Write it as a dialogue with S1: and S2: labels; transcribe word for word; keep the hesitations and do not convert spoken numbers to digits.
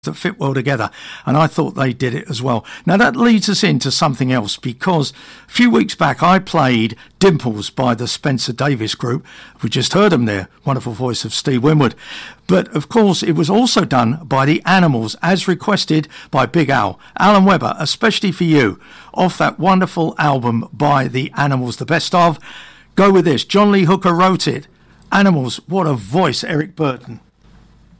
S1: that fit well together, and I thought they did it as well. Now that leads us into something else, because a few weeks back I played Dimples by the Spencer Davis Group. We just heard them there, wonderful voice of Steve Winwood. But of course it was also done by the Animals, as requested by Big Al. Alan Webber, especially for you, off that wonderful album by the Animals, the best of. Go with this. John Lee Hooker wrote it. Animals, what a voice, Eric Burton.